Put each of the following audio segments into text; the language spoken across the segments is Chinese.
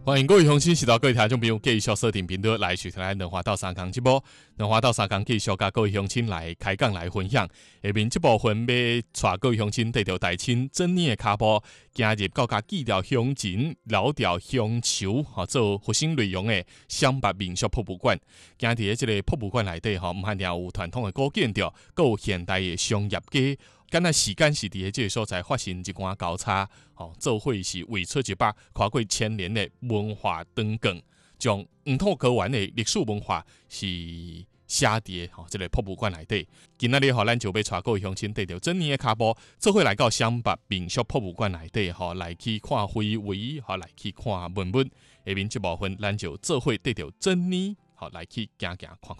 欢迎各位乡亲、时代各位听众朋友继续锁定频道来收听咱两华到三江节目。两华到三江继续甲各位乡亲来开讲来分享。下面这部分要带各位乡亲带着大清珍妮的脚步，行入到甲记条乡前老调乡球做核心内容的湘北民俗博物馆。行伫这个博物馆内底，唔限定有传统的古建筑，阁有现代的商业街。敢若时间是伫个这个所在发生一寡交叉，做伙是为出一百跨过千年的文化长卷，将黄土高原的历史文化是写伫个这个博物馆内底。今仔日咱就要带各位乡亲，带着珍妮的脚步，做伙来到湘北民俗博物馆内底，来去看非遗，来去看文物。下面这部分，咱就做伙带着珍妮，来去行看看。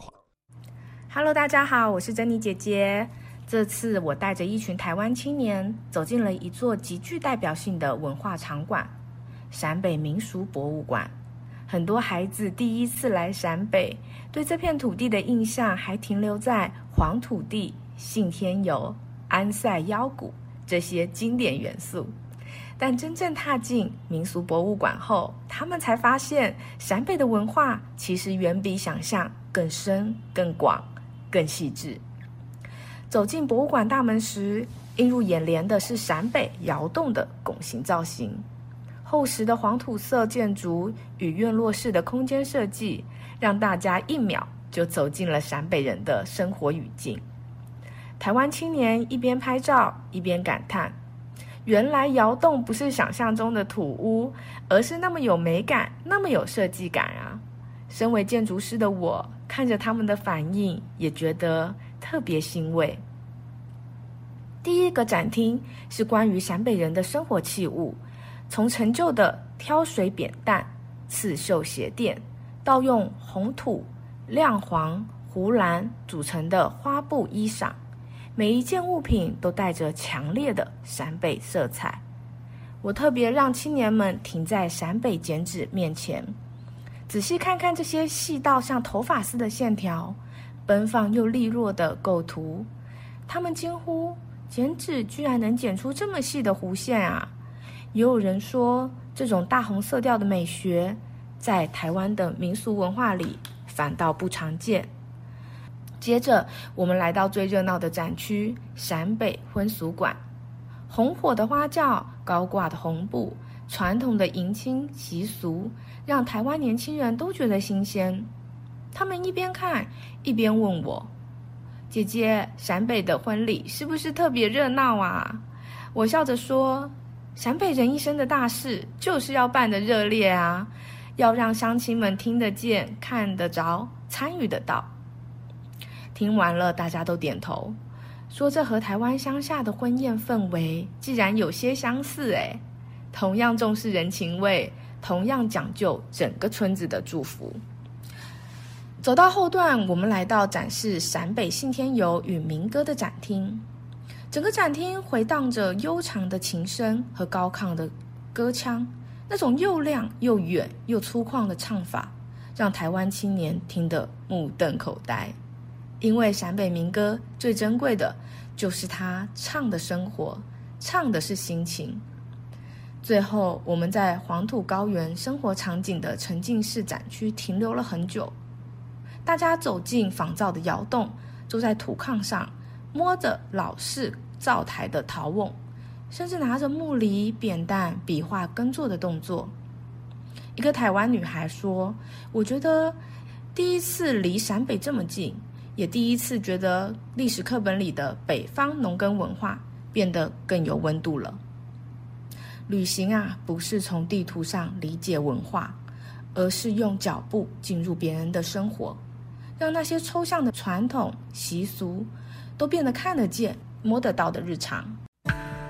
Hello， 大家好，我是珍妮姐姐。这次我带着一群台湾青年走进了一座极具代表性的文化场馆——陕北民俗博物馆。很多孩子第一次来陕北，对这片土地的印象还停留在黄土地、信天游、安塞腰鼓这些经典元素。但真正踏进民俗博物馆后，他们才发现陕北的文化其实远比想象更深、更广、更细致。走进博物馆大门时，映入眼帘的是陕北窑洞的拱形造型，厚实的黄土色建筑与院落式的空间设计，让大家一秒就走进了陕北人的生活语境。台湾青年一边拍照一边感叹，原来窑洞不是想象中的土屋，而是那么有美感，那么有设计感啊！身为建筑师的我，看着他们的反应，也觉得特别欣慰。第一个展厅是关于陕北人的生活器物，从陈旧的挑水扁担、刺绣鞋垫，到用红土、亮黄、湖蓝组成的花布衣裳，每一件物品都带着强烈的陕北色彩。我特别让青年们停在陕北剪纸面前，仔细看看这些细到像头发丝的线条，奔放又利落的构图。他们惊呼，剪纸居然能剪出这么细的弧线啊！也有人说，这种大红色调的美学在台湾的民俗文化里反倒不常见。接着我们来到最热闹的展区陕北婚俗馆，红火的花轿，高挂的红布，传统的迎亲习俗，让台湾年轻人都觉得新鲜。他们一边看一边问我，姐姐，陕北的婚礼是不是特别热闹啊？我笑着说，陕北人一生的大事就是要办得热烈啊，要让乡亲们听得见、看得着、参与得到。听完了，大家都点头，说这和台湾乡下的婚宴氛围既然有些相似，同样重视人情味，同样讲究整个村子的祝福。走到后段，我们来到展示陕北信天游与民歌的展厅。整个展厅回荡着悠长的琴声和高亢的歌腔，那种又亮又远又粗犷的唱法，让台湾青年听得目瞪口呆。因为陕北民歌最珍贵的就是它唱的生活，唱的是心情。最后，我们在黄土高原生活场景的沉浸式展区停留了很久。大家走进仿造的窑洞，坐在土炕上，摸着老式灶台的陶瓮，甚至拿着木犁、扁担比划耕作的动作。一个台湾女孩说，我觉得第一次离陕北这么近，也第一次觉得历史课本里的北方农耕文化变得更有温度了。旅行啊，不是从地图上理解文化，而是用脚步进入别人的生活，让那些抽象的传统习俗都变得看得见、摸得到的日常。